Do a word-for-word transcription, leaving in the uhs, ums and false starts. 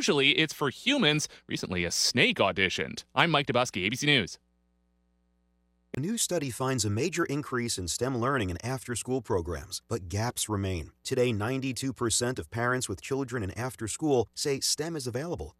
usually it's for humans. Recently, a snake auditioned. I'm Mike Dubusky, A B C News. A new study finds a major increase in STEM learning in after-school programs, but gaps remain. Today, ninety-two percent of parents with children in after-school say STEM is available,